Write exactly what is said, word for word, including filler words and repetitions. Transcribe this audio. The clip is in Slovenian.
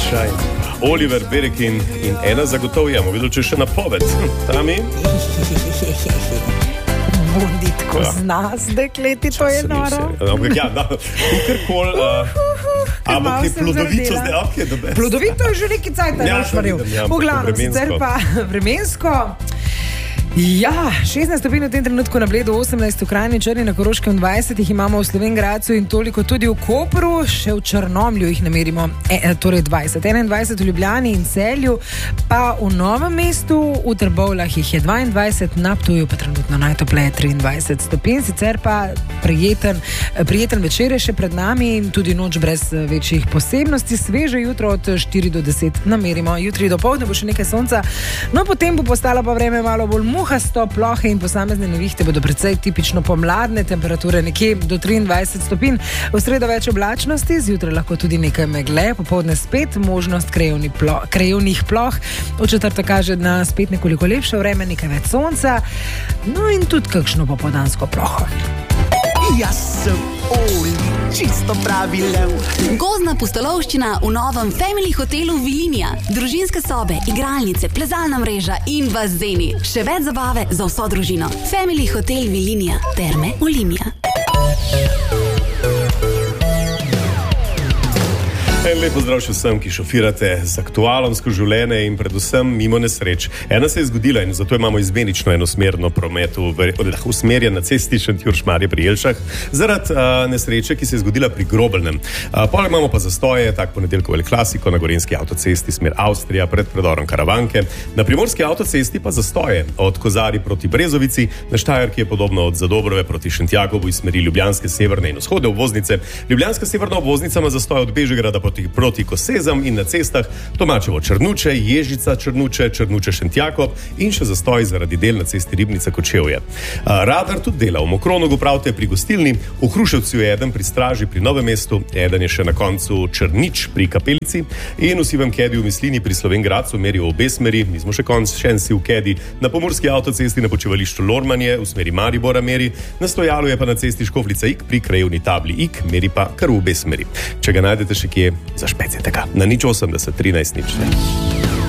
Čaj. Oliver Berekin in ena zagotovo je, videl, če še napoved. Tami? Bundi tako ja. Zna, zdaj kleti, to je noro. Ja, da, ukrkol, uh, ampak je plodovito zdaj, ok, je dobe. Plodovito je že neki cajt, da je šmaril. V glavnem, sicer pa vremensko. Ja, šestnajst stopinj v tem trenutku na Bledu, osemnajst v Kranji, Črni, na Koroškem dvajset jih imamo v Slovenj Gradcu in toliko tudi v Kopru, še v Črnomlju jih namerimo, e, torej dvajset, enaindvajset v Ljubljani in Celju, pa v Novem mestu, v Trbovljah jih je dvaindvajset, na Ptuju pa trenutno najtopleje triindvajset stopinj, sicer pa prijeten, prijeten večer je še pred nami in tudi noč brez večjih posebnosti, sveže jutro od štiri do deset namerimo, jutri do povdne bo še nekaj sonca, no potem bo postala pa vreme malo bolj muh, Muhasto, plohe in posamezne nevihte bodo precej tipično pomladne, temperature nekje do triindvajset stopinj. V sredo več oblačnosti, zjutraj lahko tudi nekaj megle, popoldne spet možnost krajevni plo, krajevnih ploh. V četrtek kaže na spet nekoliko lepše vreme, nekaj več sonca, no in tudi kakšno popoldansko ploho. Jaz sem Oli, čisto pravi lev. Gozdna pustolovščina v novem Family hotelu Vilinija. Družinske sobe, igralnice, plezalna mreža in bazeni. Še več zabave za vso družino. Family hotel Vilinija. Terme Olimia. En lep pozdrav še vsem, ki šofirate z aktualom skozi življenje in predvsem mimo nesreč. Ena se je zgodila in zato imamo izmenično enosmerno prometu usmerjen na cesti Šentjur-Šmarje pri Jelšah zaradi uh, nesreče, ki se je zgodila pri Grobelnem. Uh, poleg imamo pa zastoje, tak ponedeljkov klasiko na gorenjski avtocesti smer Avstrija pred predorom Karavanke. Na primorski avtocesti pa zastoje od Kozari proti Brezovici, na Štajerki je podobno od Zadobrove proti Šentjakobu iz smeri Ljubljanske severne in vzhodne obvoznice. Ljubljanska severna obvoznica ima zastoj od Bežigrada proti Kosezam in na cestah Tomačevo Črnuče, Ježica Črnuče, Črnuče Šentjakob in še zastoj zaradi del na cesti Ribnica Kočevje. Radar tudi dela v Mokronogu, pravite pri gostilni, v Hruševcu je eden pri Straži pri Novem mestu, eden je še na koncu Črnič pri Kapelici in v Sivem Kedi v Mislini pri Slovenj Gradcu merijo v obe smeri, mi smo še konc še en Siv Kedi na pomurski avtocesti na počivališču Lormanje v smeri Maribora meri, na Stojalu je pa na cesti Škofljica Ik pri krajevni tabli Ik meri pa kar v obe smeri. Če ga najdete še kje, zašpecite ga. Na nič osemdeset, trinajst nič.